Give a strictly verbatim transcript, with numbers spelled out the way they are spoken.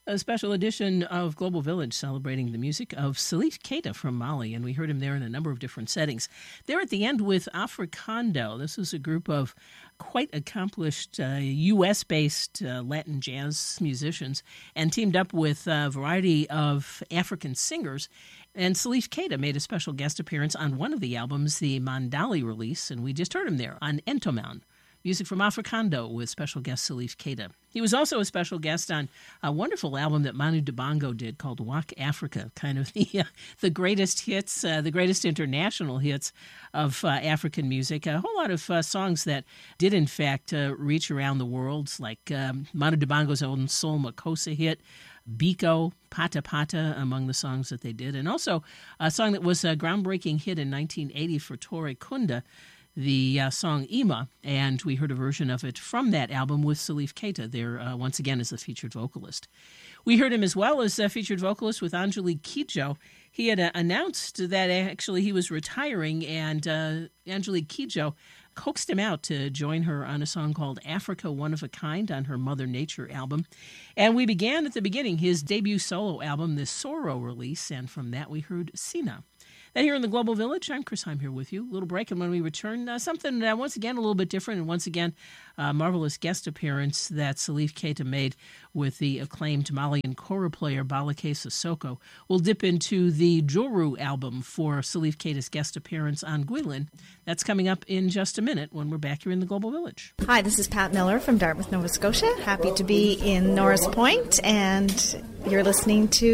A special edition of Global Village celebrating the music of Salif Keita from Mali, and we heard him there in a number of different settings. There at the end with Africando. This is a group of quite accomplished uh, U S-based uh, Latin jazz musicians and teamed up with a variety of African singers. And Salif Keita made a special guest appearance on one of the albums, the Mandali release, and we just heard him there on Entoman. Music from Africando with special guest Salif Keita. He was also a special guest on a wonderful album that Manu Dibango did called Walk Africa, kind of the uh, the greatest hits, uh, the greatest international hits of uh, African music. A whole lot of uh, songs that did, in fact, uh, reach around the world, like um, Manu Dibango's own Soul Makossa hit, Biko, Pata Pata, among the songs that they did. And also a song that was a groundbreaking hit in nineteen eighty for Toure Kunda, the uh, song Ima, and we heard a version of it from that album with Salif Keita there uh, once again as a featured vocalist. We heard him as well as a featured vocalist with Angelique Kidjo. He had uh, announced that actually he was retiring, and uh, Angelique Kidjo coaxed him out to join her on a song called Africa One of a Kind on her Mother Nature album. And we began at the beginning his debut solo album, the Soro release, and from that we heard Sina. Now, here in the Global Village, I'm Chris Heim here with you. A little break, and when we return, uh, something uh, once again a little bit different, and once again a marvelous guest appearance that Salif Keita made with the acclaimed Malian kora player Balake Sissoko. We'll dip into the Joru album for Salif Keita's guest appearance on Gwilin. That's coming up in just a minute when we're back here in the Global Village. Hi, this is Pat Miller from Dartmouth, Nova Scotia. Happy to be in Norris Point, and you're listening to